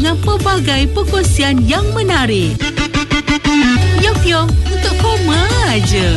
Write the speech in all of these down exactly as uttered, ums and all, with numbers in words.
dengan pelbagai perkongsian yang menarik. Yok Yok untuk koma aja.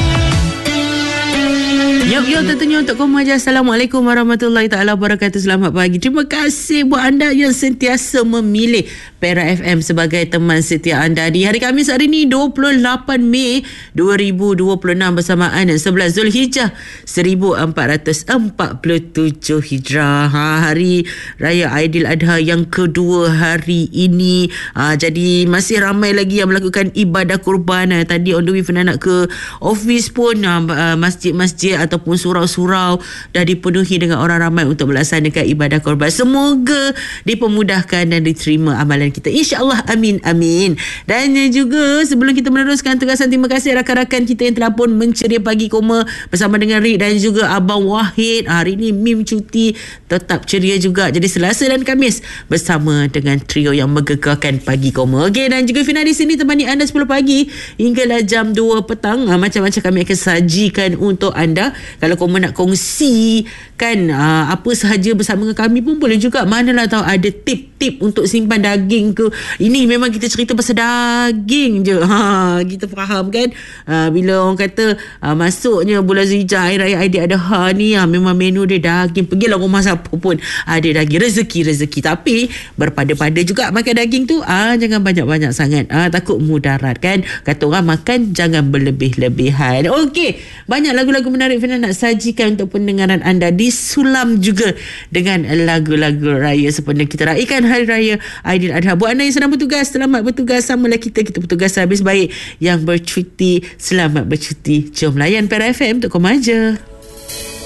Yok Yok tentunya untuk koma aja. Assalamualaikum warahmatullahi taala wabarakatuh. Selamat pagi. Terima kasih buat anda yang sentiasa memilih Perak F M sebagai teman setia anda di hari Khamis hari ini dua puluh lapan Mei dua ribu dua puluh enam bersamaan sebelas Zulhijjah seribu empat ratus empat puluh tujuh Hijrah. Ha, hari Raya Aidiladha yang kedua hari ini. Ha, jadi masih ramai lagi yang melakukan ibadah kurban. Ha, tadi on the way pernah nak ke office pun ha, masjid-masjid ataupun surau-surau dah dipenuhi dengan orang ramai untuk melaksanakan ibadah kurban. Semoga dipermudahkan dan diterima amalan kita, insya-Allah. Amin amin. Dan juga sebelum kita meneruskan tugasan, terima kasih rakan-rakan kita yang telah pun menceria pagi koma bersama dengan Rick dan juga Abang Wahid. Hari ini Mim cuti, tetap ceria juga. Jadi Selasa dan Khamis bersama dengan trio yang menggegarkan pagi koma. Okey, dan juga Fina di sini temani anda sepuluh pagi hinggalah jam dua petang. Ha, macam-macam kami akan sajikan untuk anda. Kalau koma nak kongsi kan ha, apa sahaja bersama dengan kami pun boleh juga. Manalah tahu ada tip-tip untuk simpan daging ke. Ini memang kita cerita pasal daging je. Ha, kita faham kan. Ha, bila orang kata ha, masuknya bulan Zulhijjah, Hari Raya Aidiladha ni ha, memang menu dia daging. Pergilah rumah siapa pun ada daging. Rezeki-rezeki. Tapi berpada-pada juga makan daging tu. Ha, jangan banyak-banyak sangat. Ha, takut mudarat kan. Kata orang makan jangan berlebih-lebihan. Okey. Banyak lagu-lagu menarik Fina nak sajikan untuk pendengaran anda. Disulam juga dengan lagu-lagu raya sempena kita raikan Hari Raya Aidiladha. Buat anda yang sedang bertugas, selamat bertugas. Samalah kita, kita bertugas habis baik. Yang bercuti, selamat bercuti. Jom layan Perak F M untuk koma aja.